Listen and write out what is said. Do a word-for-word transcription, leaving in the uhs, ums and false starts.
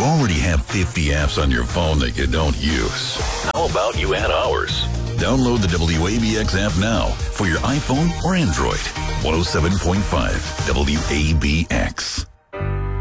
already have fifty apps on your phone that you don't use. How about you add ours? Download the W A B X app now for your iPhone or Android. one oh seven point five W A B X.